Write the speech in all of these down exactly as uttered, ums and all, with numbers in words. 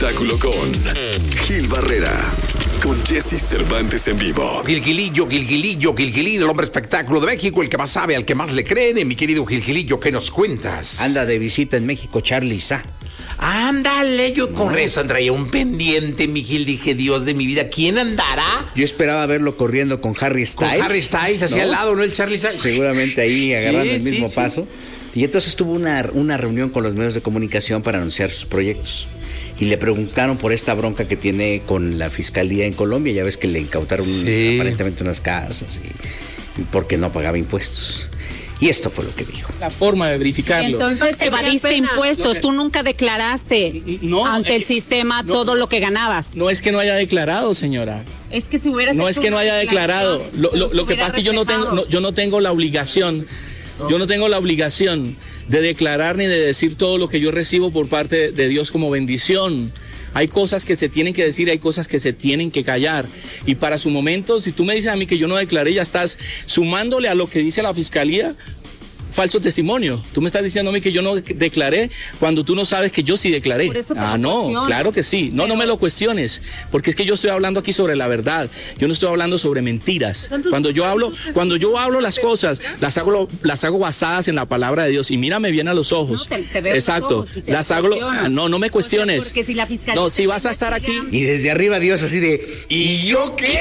espectáculo con Gil Barrera, con Jesse Cervantes en vivo. Gilgilillo, Gilgilillo, Gilgilillo, el hombre espectáculo de México, el que más sabe, al que más le creen. Mi querido Gilgilillo, ¿qué nos cuentas? Anda de visita en México Charly Sa. Ándale, yo con No. eso traía un pendiente, mi Gil. Dije, Dios de mi vida, ¿quién andará? Yo esperaba verlo corriendo con Harry Con Styles. Harry Styles, hacia ¿no? al lado, ¿no? El Charly Sa. Seguramente ahí agarrando Sí, el mismo sí, paso. Y entonces tuvo una, una reunión con los medios de comunicación para anunciar sus proyectos. Y le preguntaron por esta bronca que tiene con la fiscalía en Colombia. Ya ves que le incautaron Sí. aparentemente unas casas y, y porque no pagaba impuestos. Y esto fue lo que dijo. La forma de verificarlo. Entonces evadiste impuestos, tú nunca declaraste No, ante el eh, sistema no. todo lo que ganabas. No es que no haya declarado, señora. Es que si hubieras No hecho es que no una haya declarado. declaración, Lo, lo- nos lo que hubiera pasa es que yo no tengo, respetado. no, yo no tengo la obligación, yo no tengo la obligación de declarar ni de decir todo lo que yo recibo por parte de Dios como bendición. Hay cosas que se tienen que decir, hay cosas que se tienen que callar. Y para su momento, si tú me dices a mí que yo no declaré, ya estás sumándole a lo que dice la fiscalía falso testimonio. Tú me estás diciendo a mí que yo no de- declaré cuando tú no sabes que yo sí declaré. Por eso te Ah, lo no, cuestiono. claro que sí. No, no me lo cuestiones, porque es que yo estoy hablando aquí sobre la verdad. Yo no estoy hablando sobre mentiras. Cuando yo hablo, cuando yo hablo las cosas, las hago las hago basadas en la palabra de Dios y mírame bien a los ojos. No, te- te veo los Exacto. ojos y te Las hago cuestiono. ah, no, no me cuestiones. Porque si la fiscalía No, te si vas a está estar aquí investigando- Y desde arriba Dios así de... ¿Y yo qué?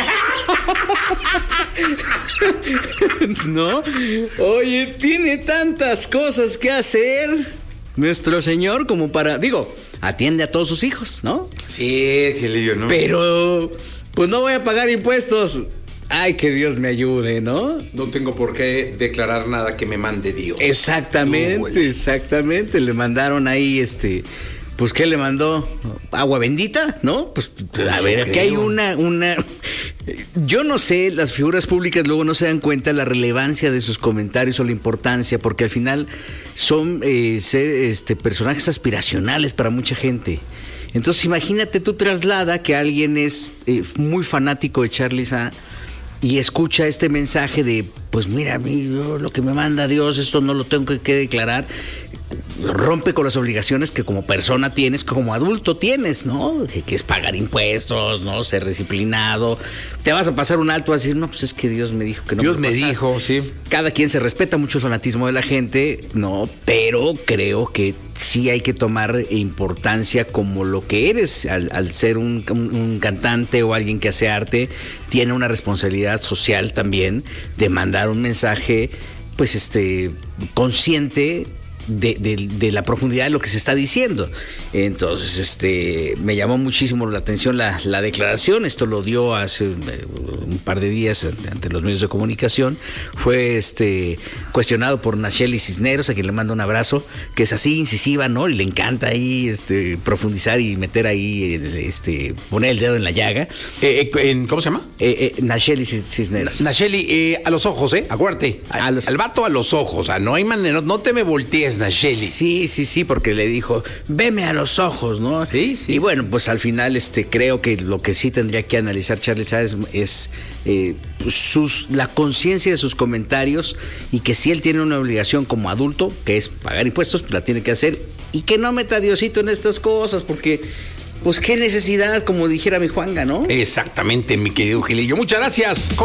¿No? Oye, tiene tantas cosas que hacer nuestro Señor como para... Digo, atiende a todos sus hijos, ¿no? Sí, Gilillo, ¿no? Pero, pues no voy a pagar impuestos. Ay, que Dios me ayude, ¿no? No tengo por qué declarar nada que me mande Dios. Exactamente, Híjole. exactamente. Le mandaron ahí, este... Pues, ¿qué le mandó? ¿Agua bendita? ¿No? Pues, a yo ver, aquí creo. hay una, una... Yo no sé, las figuras públicas luego no se dan cuenta de la relevancia de sus comentarios o la importancia, porque al final son eh, ser, este, personajes aspiracionales para mucha gente. Entonces, imagínate, tú traslada que alguien es eh, muy fanático de Charly Sa y escucha este mensaje de, pues mira, a mí yo, lo que me manda Dios, esto no lo tengo que, que declarar. Rompe con las obligaciones que como persona tienes, como adulto tienes, ¿no? Que, que es pagar impuestos, ¿no? Ser disciplinado. Te vas a pasar un alto a decir, no, pues es que Dios me dijo que no. Dios puedo me pasar. dijo, sí. Cada quien se respeta mucho el fanatismo de la gente, ¿no? Pero creo que sí hay que tomar importancia como lo que eres al, al ser un, un, un cantante o alguien que hace arte. Tiene una responsabilidad social también de mandar un mensaje, pues, este, consciente De, de, de la profundidad de lo que se está diciendo. Entonces, este, me llamó muchísimo la atención la, la declaración. Esto lo dio hace un, un par de días ante los medios de comunicación. Fue este cuestionado por Nacheli Cisneros, a quien le mando un abrazo, que es así incisiva, ¿no? Y le encanta ahí este, profundizar y meter ahí, este, poner el dedo en la llaga. Eh, eh, en- ¿Cómo se llama? Eh, eh, Nacheli Cisneros. Nacheli, eh, a los ojos, ¿eh? Acuérdate. A, A los- al vato a los ojos. O sea, no hay manera. No te me voltees, Nacheli. Sí, sí, sí, porque le dijo, veme a los ojos, ¿no? Sí, sí. Y bueno, pues al final este, creo que lo que sí tendría que analizar Charly Sa es, es eh, sus, la conciencia de sus comentarios y que si él tiene una obligación como adulto, que es pagar impuestos, pues la tiene que hacer y que no meta a Diosito en estas cosas, porque, pues qué necesidad, como dijera mi Juanga, ¿no? Exactamente, mi querido Gilillo. Muchas gracias.